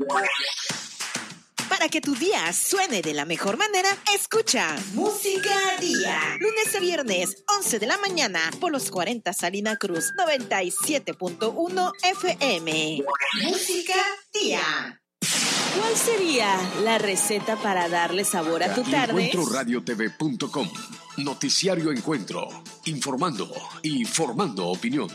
Para que tu día suene de la mejor manera, escucha Música Día. Lunes a viernes, 11 de la mañana, por los 40 Salina Cruz, 97.1 FM. Música Día. ¿Cuál sería la receta para darle sabor a tu tarde? EncuentroRadioTV.com. Noticiario Encuentro. Informando y formando opinión.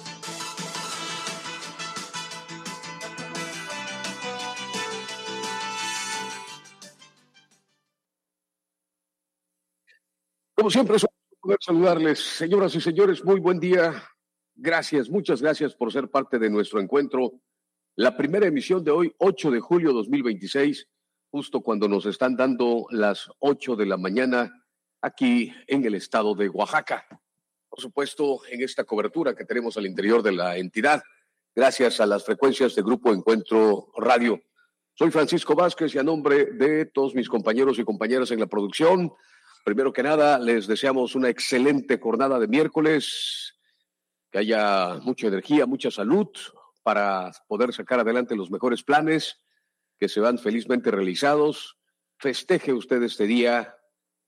Como siempre, es un poder saludarles. Señoras y señores, muy buen día. Gracias, muchas gracias por ser parte de nuestro encuentro. La primera emisión de hoy, 8 de julio 2026, justo cuando nos están dando las 8 de la mañana aquí en el estado de Oaxaca. Por supuesto, en esta cobertura que tenemos al interior de la entidad, gracias a las frecuencias de Grupo Encuentro Radio. Soy Francisco Vázquez y a nombre de todos mis compañeros y compañeras en la producción, primero que nada, les deseamos una excelente jornada de miércoles, que haya mucha energía, mucha salud para poder sacar adelante los mejores planes, que se van felizmente realizados. Festeje usted este día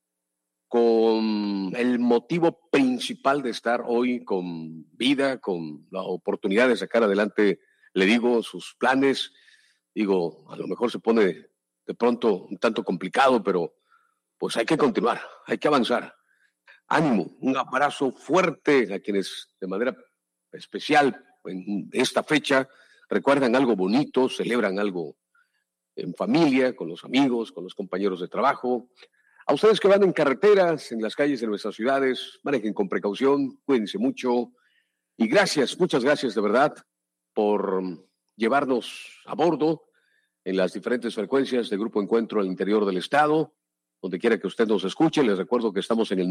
con el motivo principal de estar hoy con vida, con la oportunidad de sacar adelante, le digo, sus planes. Digo, a lo mejor se pone de pronto un tanto complicado, pero pues hay que continuar, hay que avanzar. Ánimo, un abrazo fuerte a quienes de manera especial en esta fecha recuerdan algo bonito, celebran algo en familia, con los amigos, con los compañeros de trabajo. A ustedes que van en carreteras, en las calles de nuestras ciudades, manejen con precaución, cuídense mucho. Y gracias, muchas gracias de verdad por llevarnos a bordo en las diferentes frecuencias de Grupo Encuentro al interior del estado. Donde quiera que usted nos escuche, les recuerdo que estamos en el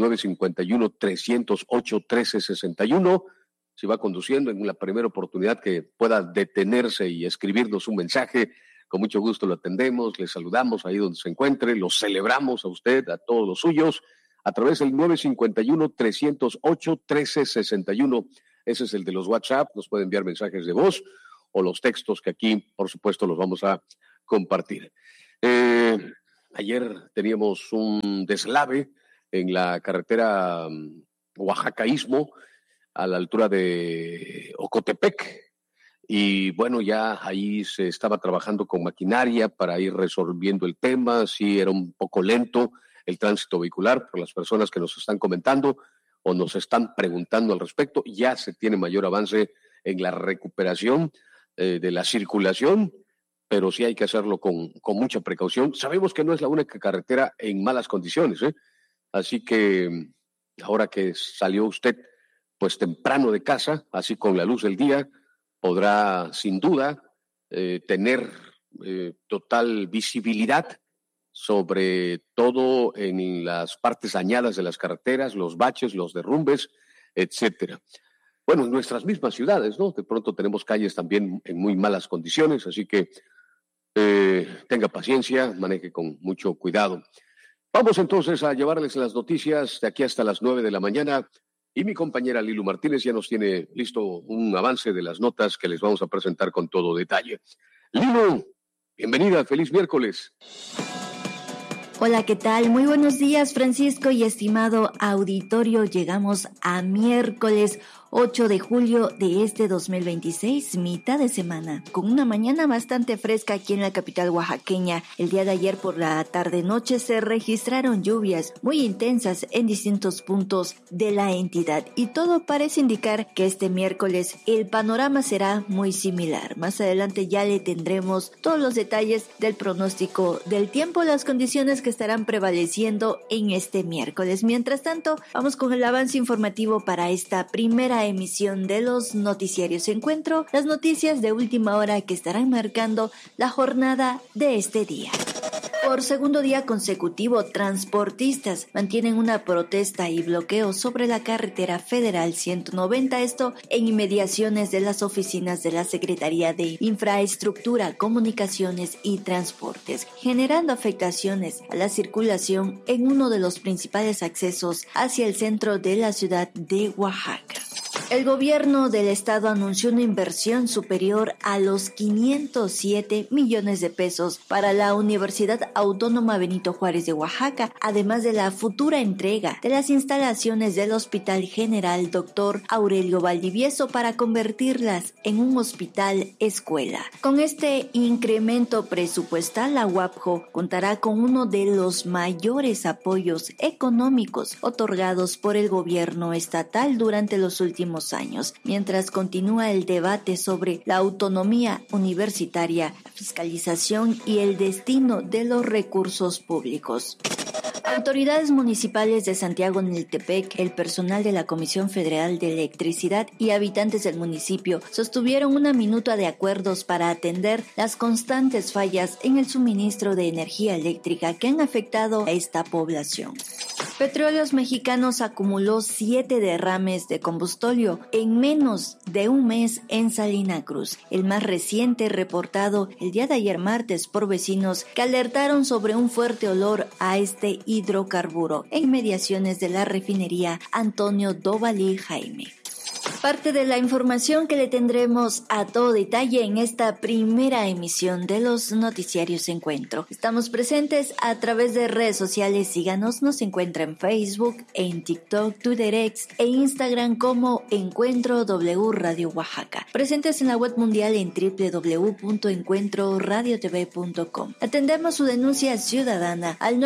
951-308-1361. Si va conduciendo, en la primera oportunidad que pueda detenerse y escribirnos un mensaje, con mucho gusto lo atendemos, le saludamos ahí donde se encuentre, lo celebramos a usted, a todos los suyos, a través del 951-308-1361. Ese es el de los WhatsApp, nos puede enviar mensajes de voz o los textos que aquí, por supuesto, los vamos a compartir. Ayer teníamos un deslave en la carretera Oaxaca-Istmo, a la altura de Ocotepec, y bueno, ya ahí se estaba trabajando con maquinaria para ir resolviendo el tema. Sí, era un poco lento el tránsito vehicular por las personas que nos están comentando o nos están preguntando al respecto. Ya se tiene mayor avance en la recuperación de la circulación, pero sí hay que hacerlo con mucha precaución. Sabemos que no es la única carretera en malas condiciones, así que ahora que salió usted pues temprano de casa, así con la luz del día, podrá sin duda tener total visibilidad sobre todo en las partes dañadas de las carreteras, los baches, los derrumbes, etcétera. Bueno, en nuestras mismas ciudades, ¿no? De pronto tenemos calles también en muy malas condiciones, así que tenga paciencia, maneje con mucho cuidado. Vamos entonces a llevarles las noticias de aquí hasta las 9 de la mañana y mi compañera Lilu Martínez ya nos tiene listo un avance de las notas que les vamos a presentar con todo detalle. Lilu, bienvenida, feliz miércoles. Hola, ¿qué tal? Muy buenos días, Francisco y estimado auditorio. Llegamos a miércoles 8 de julio de este 2026, mitad de semana, con una mañana bastante fresca aquí en la capital oaxaqueña. El día de ayer por la tarde-noche se registraron lluvias muy intensas en distintos puntos de la entidad y todo parece indicar que este miércoles el panorama será muy similar. Más adelante ya le tendremos todos los detalles del pronóstico del tiempo, las condiciones que estarán prevaleciendo en este miércoles. Mientras tanto, vamos con el avance informativo para esta primera emisión de los noticiarios Encuentro, las noticias de última hora que estarán marcando la jornada de este día. Por segundo día consecutivo, transportistas mantienen una protesta y bloqueo sobre la carretera federal 190, esto en inmediaciones de las oficinas de la Secretaría de Infraestructura, Comunicaciones y Transportes, generando afectaciones a la circulación en uno de los principales accesos hacia el centro de la ciudad de Oaxaca. El gobierno del estado anunció una inversión superior a los 507 millones de pesos para la Universidad Autónoma Benito Juárez de Oaxaca, además de la futura entrega de las instalaciones del Hospital General Dr. Aurelio Valdivieso para convertirlas en un hospital escuela. Con este incremento presupuestal, la UAPJO contará con uno de los mayores apoyos económicos otorgados por el gobierno estatal durante los últimos años, mientras continúa el debate sobre la autonomía universitaria, la fiscalización y el destino de los recursos públicos. Autoridades municipales de Santiago Niltepec, el personal de la Comisión Federal de Electricidad y habitantes del municipio sostuvieron una minuta de acuerdos para atender las constantes fallas en el suministro de energía eléctrica que han afectado a esta población. Petróleos Mexicanos acumuló 7 derrames de combustóleo en menos de un mes en Salina Cruz, el más reciente reportado el día de ayer martes por vecinos que alertaron sobre un fuerte olor a este hidrocarburo en inmediaciones de la refinería Antonio Dovalí Jaime. Parte de la información que le tendremos a todo detalle en esta primera emisión de los noticiarios Encuentro. Estamos presentes a través de redes sociales. Síganos, nos encuentra en Facebook, en TikTok, Twitter X e Instagram como Encuentro W Radio Oaxaca. Presentes en la web mundial en www.encuentroradiotv.com. Atendemos su denuncia ciudadana al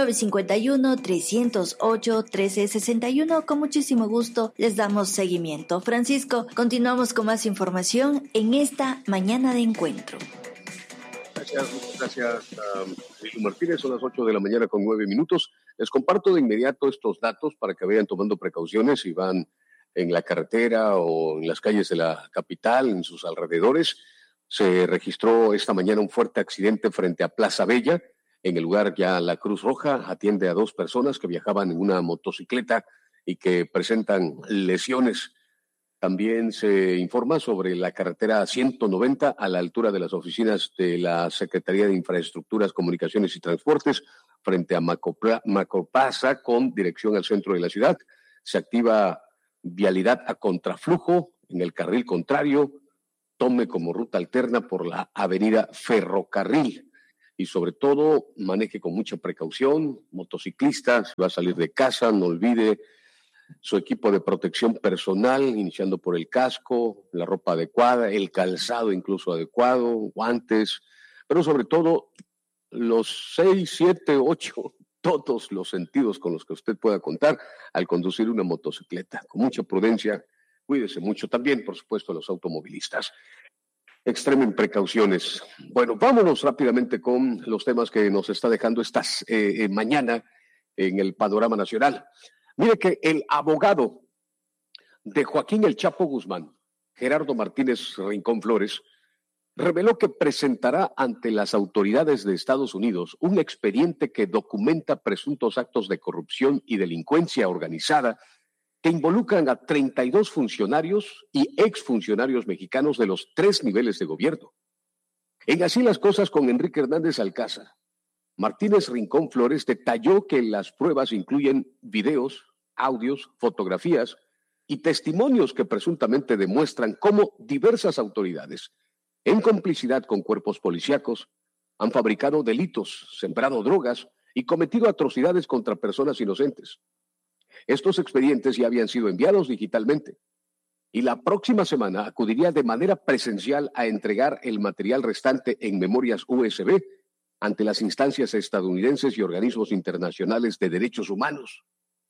951-308-1361. Con muchísimo gusto les damos seguimiento. Francisco, continuamos con más información en esta mañana de Encuentro. Muchas gracias, Lili Martínez. Son las 8 de la mañana con 9 minutos. Les comparto de inmediato estos datos para que vayan tomando precauciones si van en la carretera o en las calles de la capital, en sus alrededores. Se registró esta mañana un fuerte accidente frente a Plaza Bella. En el lugar ya la Cruz Roja atiende a 2 personas que viajaban en una motocicleta y que presentan lesiones. También se informa sobre la carretera 190 a la altura de las oficinas de la Secretaría de Infraestructuras, Comunicaciones y Transportes frente a Macroplaza con dirección al centro de la ciudad. Se activa vialidad a contraflujo en el carril contrario. Tome como ruta alterna por la avenida Ferrocarril. Y sobre todo, maneje con mucha precaución. Motociclistas, si va a salir de casa, no olvide su equipo de protección personal, iniciando por el casco, la ropa adecuada, el calzado incluso adecuado, guantes, pero sobre todo los 6, 7, 8, todos los sentidos con los que usted pueda contar al conducir una motocicleta. Con mucha prudencia, cuídese mucho también, por supuesto, los automovilistas. Extremen precauciones. Bueno, vámonos rápidamente con los temas que nos está dejando esta mañana en el panorama nacional. Mire que el abogado de Joaquín El Chapo Guzmán, Gerardo Martínez Rincón Flores, reveló que presentará ante las autoridades de Estados Unidos un expediente que documenta presuntos actos de corrupción y delincuencia organizada que involucran a 32 funcionarios y exfuncionarios mexicanos de los 3 niveles de gobierno. En Así las Cosas con Enrique Hernández Alcázar, Martínez Rincón Flores detalló que las pruebas incluyen videos, audios, fotografías y testimonios que presuntamente demuestran cómo diversas autoridades, en complicidad con cuerpos policíacos, han fabricado delitos, sembrado drogas y cometido atrocidades contra personas inocentes. Estos expedientes ya habían sido enviados digitalmente y la próxima semana acudiría de manera presencial a entregar el material restante en memorias USB ante las instancias estadounidenses y organismos internacionales de derechos humanos.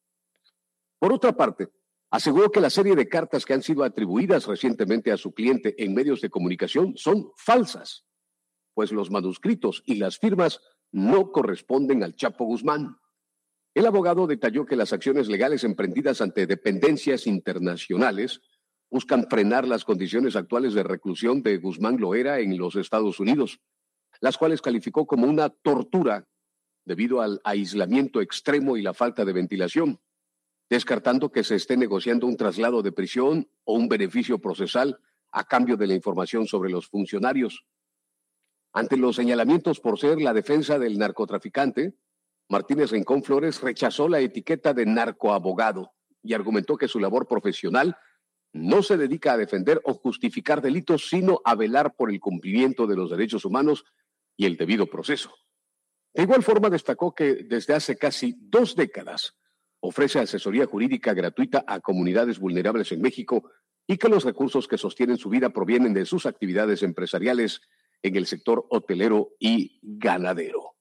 Por otra parte, aseguró que la serie de cartas que han sido atribuidas recientemente a su cliente en medios de comunicación son falsas, pues los manuscritos y las firmas no corresponden al Chapo Guzmán. El abogado detalló que las acciones legales emprendidas ante dependencias internacionales buscan frenar las condiciones actuales de reclusión de Guzmán Loera en los Estados Unidos, las cuales calificó como una tortura debido al aislamiento extremo y la falta de ventilación, descartando que se esté negociando un traslado de prisión o un beneficio procesal a cambio de la información sobre los funcionarios. Ante los señalamientos por ser la defensa del narcotraficante, Martínez Rincón Flores rechazó la etiqueta de narcoabogado y argumentó que su labor profesional no se dedica a defender o justificar delitos, sino a velar por el cumplimiento de los derechos humanos y el debido proceso. De igual forma, destacó que desde hace casi 2 décadas ofrece asesoría jurídica gratuita a comunidades vulnerables en México y que los recursos que sostienen su vida provienen de sus actividades empresariales en el sector hotelero y ganadero.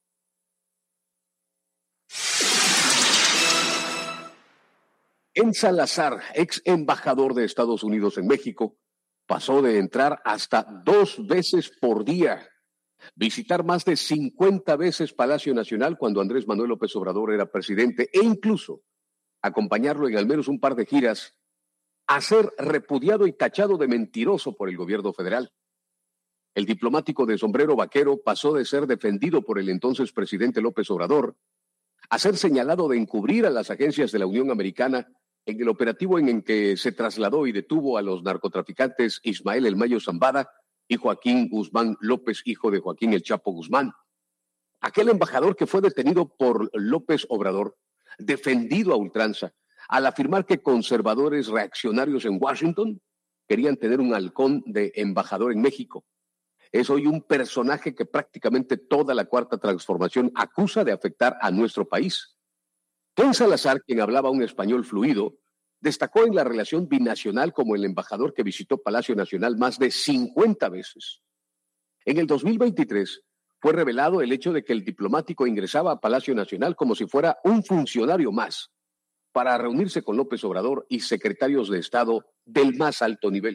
Ken Salazar, ex embajador de Estados Unidos en México, pasó de entrar hasta 2 veces por día, visitar más de 50 veces Palacio Nacional cuando Andrés Manuel López Obrador era presidente e incluso acompañarlo en al menos un par de giras, a ser repudiado y tachado de mentiroso por el gobierno federal. El diplomático de sombrero vaquero pasó de ser defendido por el entonces presidente López Obrador a ser señalado de encubrir a las agencias de la Unión Americana en el operativo en el que se trasladó y detuvo a los narcotraficantes Ismael El Mayo Zambada y Joaquín Guzmán López, hijo de Joaquín El Chapo Guzmán. Aquel embajador que fue detenido por López Obrador, defendido a ultranza, al afirmar que conservadores reaccionarios en Washington querían tener un halcón de embajador en México. Es hoy un personaje que prácticamente toda la Cuarta Transformación acusa de afectar a nuestro país. Ken Salazar, quien hablaba un español fluido, destacó en la relación binacional como el embajador que visitó Palacio Nacional más de 50 veces. En el 2023 fue revelado el hecho de que el diplomático ingresaba a Palacio Nacional como si fuera un funcionario más para reunirse con López Obrador y secretarios de Estado del más alto nivel.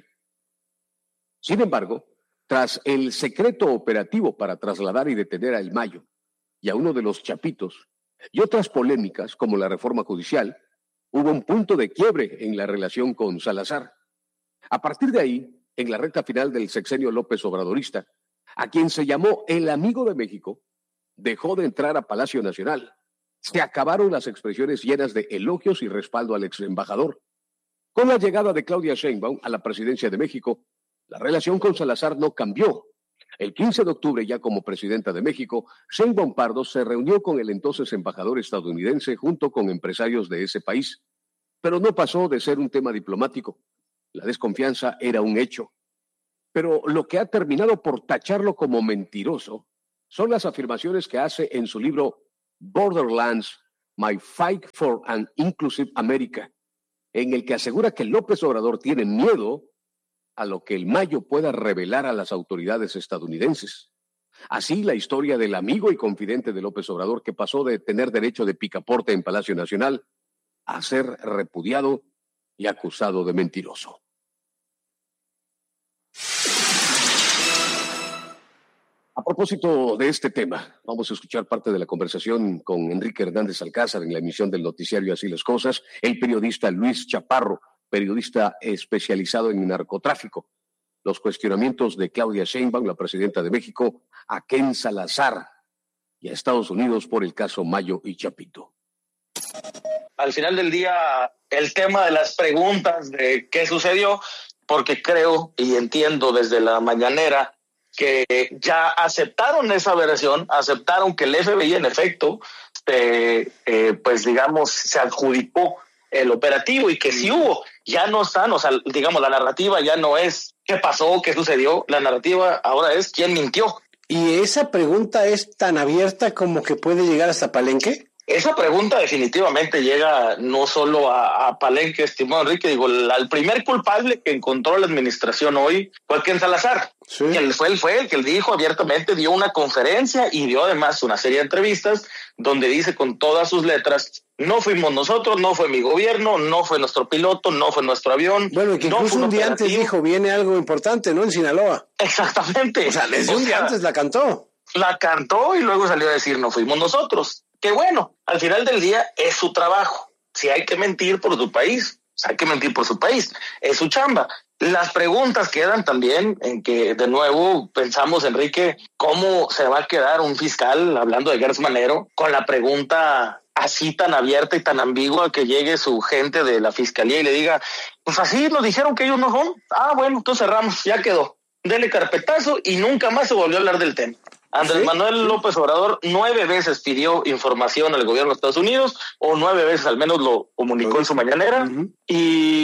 Sin embargo, tras el secreto operativo para trasladar y detener a El Mayo y a uno de los Chapitos y otras polémicas como la reforma judicial, hubo un punto de quiebre en la relación con Salazar. A partir de ahí, en la recta final del sexenio López Obradorista, a quien se llamó el amigo de México, dejó de entrar a Palacio Nacional. Se acabaron las expresiones llenas de elogios y respaldo al ex embajador. Con la llegada de Claudia Sheinbaum a la presidencia de México, la relación con Salazar no cambió. El 15 de octubre, ya como presidenta de México, Sheinbaum Pardo se reunió con el entonces embajador estadounidense junto con empresarios de ese país. Pero no pasó de ser un tema diplomático. La desconfianza era un hecho. Pero lo que ha terminado por tacharlo como mentiroso son las afirmaciones que hace en su libro Borderlands, My Fight for an Inclusive America, en el que asegura que López Obrador tiene miedo a lo que El Mayo pueda revelar a las autoridades estadounidenses. Así, la historia del amigo y confidente de López Obrador, que pasó de tener derecho de picaporte en Palacio Nacional a ser repudiado y acusado de mentiroso. A propósito de este tema, vamos a escuchar parte de la conversación con Enrique Hernández Alcázar en la emisión del noticiario Así las Cosas, el periodista Luis Chaparro, periodista especializado en narcotráfico. Los cuestionamientos de Claudia Sheinbaum, la presidenta de México, a Ken Salazar y a Estados Unidos por el caso Mayo y Chapito. Al final del día, el tema de las preguntas de qué sucedió, porque creo y entiendo desde la mañanera que ya aceptaron esa versión, aceptaron que el FBI en efecto, pues digamos, se adjudicó el operativo y que sí hubo, ya no están, o sea, digamos, la narrativa ya no es qué pasó, qué sucedió, la narrativa ahora es quién mintió. ¿Y esa pregunta es tan abierta como que puede llegar hasta Palenque? Esa pregunta definitivamente llega no solo a Palenque, estimado Enrique. Digo, el primer culpable que encontró la administración hoy fue Ken Salazar. Sí. Él fue el que dijo abiertamente, dio una conferencia y dio además una serie de entrevistas donde dice con todas sus letras: no fuimos nosotros, no fue mi gobierno, no fue nuestro piloto, no fue nuestro avión. Bueno, y que incluso un día antes dijo, viene algo importante, ¿no? En Sinaloa. Exactamente. O sea, desde un día antes la cantó. La cantó y luego salió a decir, no fuimos nosotros. Que bueno, al final del día es su trabajo. Si hay que mentir por tu país, hay que mentir por su país. Es su chamba. Las preguntas quedan también en que, de nuevo, pensamos, Enrique, cómo se va a quedar un fiscal, hablando de Gertz Manero, con la pregunta así tan abierta y tan ambigua que llegue su gente de la fiscalía y le diga, pues así nos dijeron que ellos no son. Ah, bueno, entonces cerramos, ya quedó. Dele carpetazo y nunca más se volvió a hablar del tema. Andrés Manuel López Obrador 9 veces pidió información al gobierno de Estados Unidos, o 9 veces al menos lo comunicó en su mañanera, y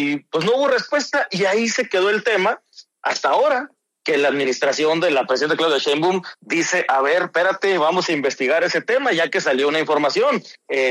y pues no hubo respuesta y ahí se quedó el tema hasta ahora, que la administración de la presidenta Claudia Sheinbaum dice, a ver, espérate, vamos a investigar ese tema, ya que salió una información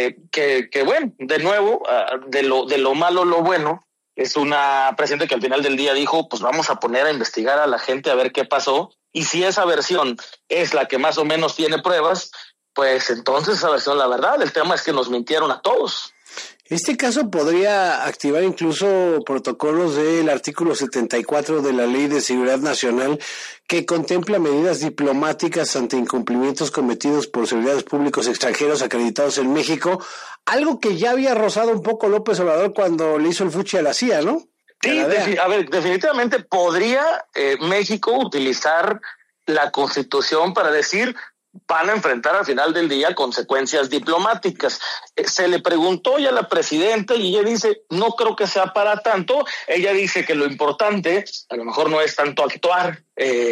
que bueno, de nuevo, de lo malo lo bueno. Es una presidenta que al final del día dijo, pues vamos a poner a investigar a la gente a ver qué pasó. Y si esa versión es la que más o menos tiene pruebas, pues entonces esa versión la verdad. El tema es que nos mintieron a todos. Este caso podría activar incluso protocolos del artículo 74 de la Ley de Seguridad Nacional, que contempla medidas diplomáticas ante incumplimientos cometidos por servidores públicos extranjeros acreditados en México, algo que ya había rozado un poco López Obrador cuando le hizo el fuchi a la CIA, ¿no? Sí, a ver, definitivamente podría México utilizar la Constitución para decir, van a enfrentar al final del día consecuencias diplomáticas. Se le preguntó ya a la presidenta y ella dice, no creo que sea para tanto. Ella dice que lo importante a lo mejor no es tanto actuar,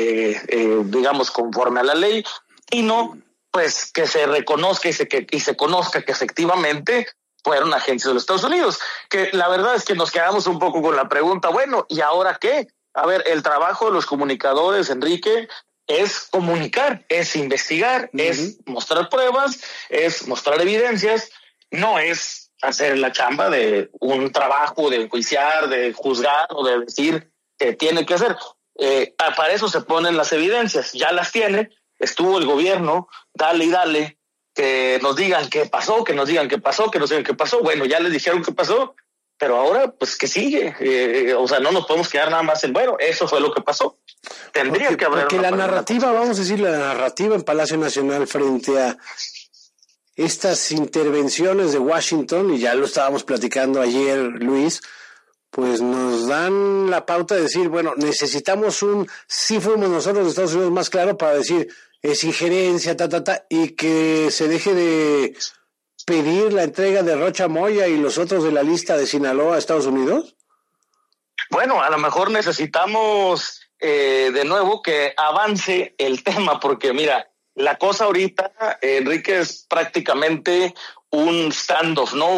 digamos, conforme a la ley, sino pues que se reconozca y se conozca que efectivamente fueron agencias de los Estados Unidos. Que la verdad es que nos quedamos un poco con la pregunta, bueno, ¿y ahora qué? A ver, el trabajo de los comunicadores, Enrique, es comunicar, es investigar, es mostrar pruebas, es mostrar evidencias, no es hacer la chamba de un trabajo de enjuiciar, de juzgar o de decir que tiene que hacer. Para eso se ponen las evidencias, ya las tiene, estuvo el gobierno, dale y dale, que nos digan qué pasó, que nos digan qué pasó, que nos digan qué pasó. Bueno, ya les dijeron qué pasó, pero ahora, pues, ¿qué sigue? O sea, no nos podemos quedar nada más en, bueno, eso fue lo que pasó. Tendría que haber... Porque la narrativa, vamos a decir, la narrativa en Palacio Nacional frente a estas intervenciones de Washington, y ya lo estábamos platicando ayer, Luis, pues nos dan la pauta de decir, bueno, necesitamos sí fuimos nosotros de Estados Unidos más claro para decir, es injerencia, y que se deje de pedir la entrega de Rocha Moya y los otros de la lista de Sinaloa a Estados Unidos? Bueno, a lo mejor necesitamos de nuevo que avance el tema, porque mira, la cosa ahorita, Enrique, es prácticamente un standoff, ¿no?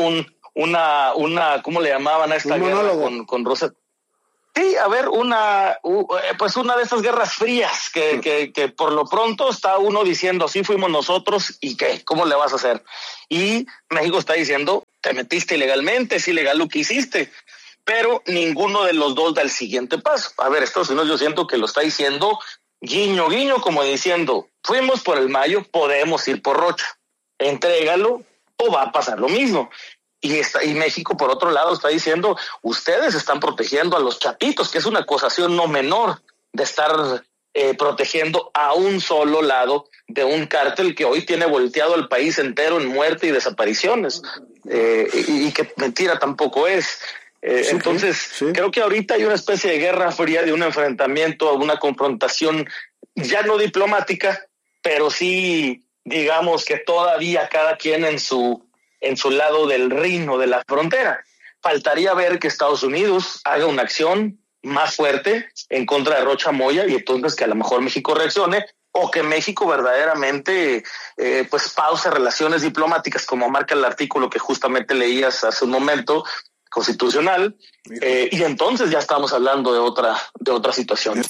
Una ¿cómo le llamaban a esta guerra con Rosa? Sí, a ver, pues una de esas guerras frías que por lo pronto está uno diciendo, sí fuimos nosotros, ¿y qué? ¿Cómo le vas a hacer? Y México está diciendo, te metiste ilegalmente, es ilegal lo que hiciste, pero ninguno de los dos da el siguiente paso. A ver, Estados Unidos yo siento que lo está diciendo guiño, guiño, como diciendo, fuimos por el Mayo, podemos ir por Rocha, entrégalo o va a pasar lo mismo. Y México, por otro lado, está diciendo, ustedes están protegiendo a los chapitos, que es una acusación no menor de estar protegiendo a un solo lado de un cártel que hoy tiene volteado al país entero en muerte y desapariciones. Y que mentira tampoco es. Entonces, creo que ahorita hay una especie de guerra fría, de un enfrentamiento, una confrontación ya no diplomática, pero sí, digamos que todavía cada quien en su lado del rin o de la frontera. Faltaría ver que Estados Unidos haga una acción más fuerte en contra de Rocha Moya y entonces que a lo mejor México reaccione, o que México verdaderamente pues pause relaciones diplomáticas, como marca el artículo que justamente leías hace un momento, constitucional, y entonces ya estamos hablando de otra situación.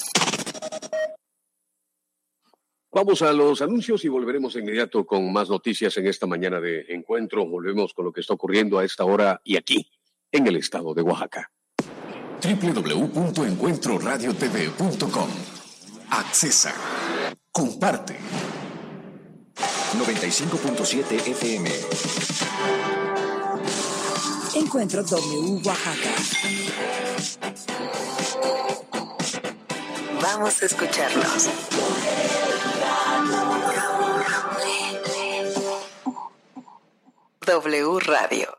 Vamos a los anuncios y volveremos de inmediato con más noticias en esta mañana de encuentro. Volvemos con lo que está ocurriendo a esta hora y aquí, en el estado de Oaxaca. www.encuentroradiotv.com. Accesa. Comparte. 95.7 FM. Encuentro W Oaxaca. Vamos a escucharlos. W Radio.